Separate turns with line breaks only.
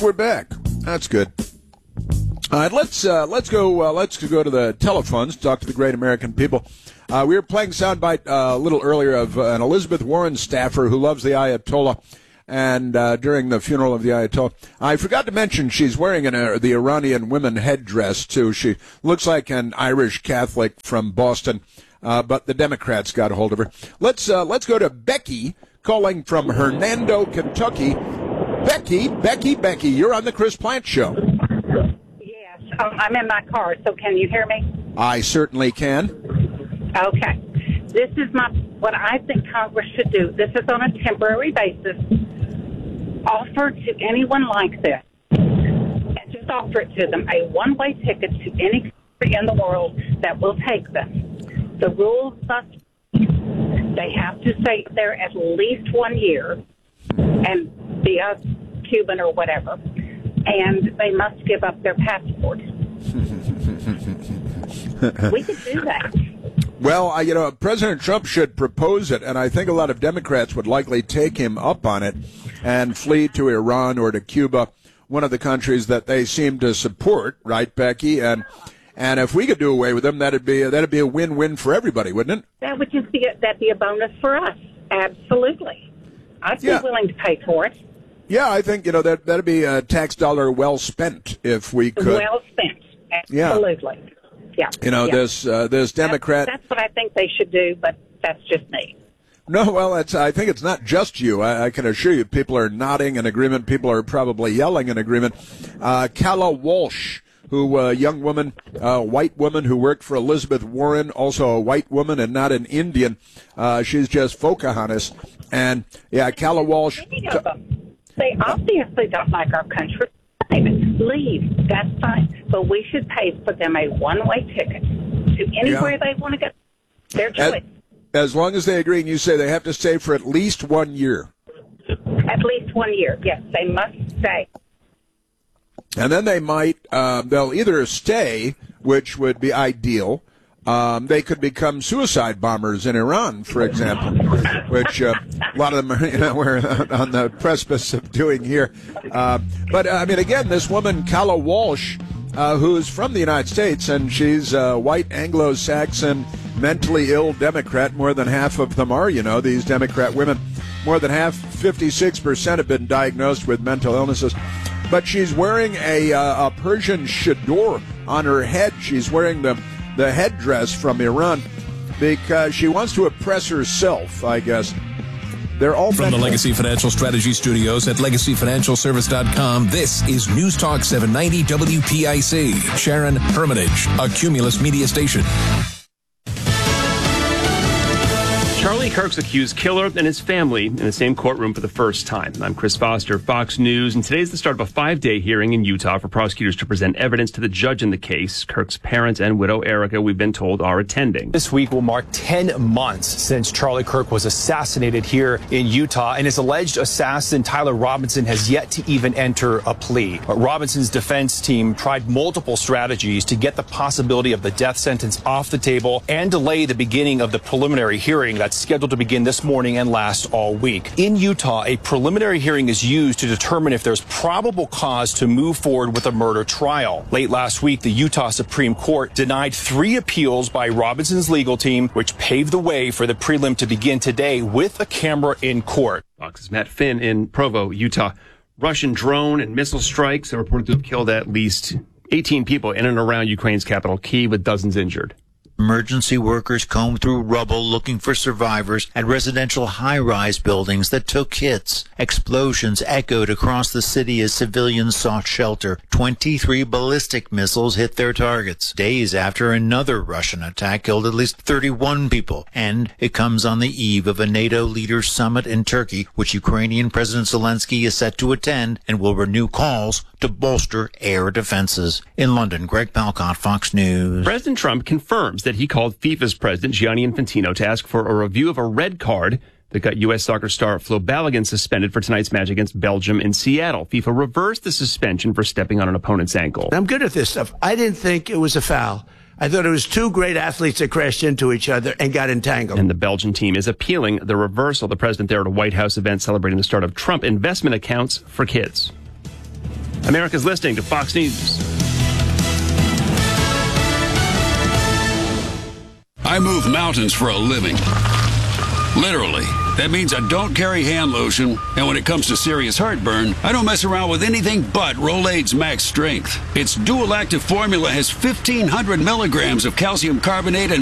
we're back. That's good. All right, let's go to the telephones, talk to the great American people. We were playing soundbite a little earlier of an Elizabeth Warren staffer who loves the Ayatollah, and during the funeral of the Ayatollah, I forgot to mention she's wearing the Iranian women headdress too. She looks like an Irish Catholic from Boston, but the Democrats got a hold of her. Let's go to Becky calling from Hernando, Kentucky. Becky, you're on the Chris Plante Show.
Yes, I'm in my car, so can you hear me?
I certainly can.
Okay. This is what I think Congress should do. This is on a temporary basis. Offer to anyone like this, and just offer it to them, a one-way ticket to any country in the world that will take them. The rules must, they have to stay there at least 1 year and be a Cuban or whatever, and they must give up their passport. We could do that.
Well, President Trump should propose it, and I think a lot of Democrats would likely take him up on it and flee to Iran or to Cuba, one of the countries that they seem to support, right, Becky? And if we could do away with them, that'd be a win-win for everybody, wouldn't it?
That would just be a bonus for us. Absolutely, I'd be willing to pay for it.
Yeah, I think that'd be a tax dollar well spent if we could.
Well spent, absolutely. Yeah.
This Democrat.
That's what I think they should do, but that's just me.
No, well, I think it's not just you. I can assure you, people are nodding in agreement. People are probably yelling in agreement. Calla Walsh, who young woman, white woman who worked for Elizabeth Warren, also a white woman and not an Indian. She's just Pocahontas, and Calla Walsh.
They obviously don't like our country. Leave, that's fine. But we should pay for them a one-way ticket to anywhere they want to go. Their choice.
As long as they agree, and you say they have to stay for at least 1 year.
At least 1 year, yes. They must stay.
And then they might, they'll either stay, which would be ideal. They could become suicide bombers in Iran, for example, which a lot of them are, we're on the precipice of doing here. But again, this woman, Calla Walsh, who's from the United States, and she's a white Anglo-Saxon, mentally ill Democrat. More than half of them are, these Democrat women. More than half, 56%, have been diagnosed with mental illnesses. But she's wearing a Persian chador on her head. She's wearing the headdress from Iran because she wants to oppress herself, I guess. They're all
from the Legacy Financial Strategy Studios at LegacyFinancialService.com. This is News Talk 790 WPIC. Sharon Hermitage, a Cumulus media station.
Charlie Kirk's accused killer and his family in the same courtroom for the first time. I'm Chris Foster, Fox News, and today's the start of a 5-day hearing in Utah for prosecutors to present evidence to the judge in the case. Kirk's parents and widow Erica, we've been told, are attending.
This week will mark 10 months since Charlie Kirk was assassinated here in Utah, and his alleged assassin, Tyler Robinson, has yet to even enter a plea. Robinson's defense team tried multiple strategies to get the possibility of the death sentence off the table and delay the beginning of the preliminary hearing that's scheduled to begin this morning and last all week. In Utah, a preliminary hearing is used to determine if there's probable cause to move forward with a murder trial. Late last week, the Utah Supreme Court denied 3 appeals by Robinson's legal team, which paved the way for the prelim to begin today with a camera in court.
Fox's Matt Finn in Provo, Utah. Russian drone and missile strikes are reported to have killed at least 18 people in and around Ukraine's capital, Kyiv, with dozens injured.
Emergency workers combed through rubble looking for survivors at residential high-rise buildings that took hits. Explosions echoed across the city as civilians sought shelter. 23 ballistic missiles hit their targets, days after another Russian attack killed at least 31 people. And it comes on the eve of a NATO leaders summit in Turkey, which Ukrainian President Zelensky is set to attend and will renew calls to bolster air defenses. In London, Greg Palcott, Fox News.
President Trump confirms that he called FIFA's president, Gianni Infantino, to ask for a review of a red card that got U.S. soccer star Flo Balogun suspended for tonight's match against Belgium in Seattle. FIFA reversed the suspension for stepping on an opponent's ankle.
I'm good at this stuff. I didn't think it was a foul. I thought it was 2 great athletes that crashed into each other and got entangled.
And the Belgian team is appealing the reversal. The president there at a White House event celebrating the start of Trump investment accounts for kids. America's listening to Fox News.
I move mountains for a living. Literally. That means I don't carry hand lotion, and when it comes to serious heartburn, I don't mess around with anything but Rolaids Max Strength. Its dual active formula has 1,500 milligrams of calcium carbonate and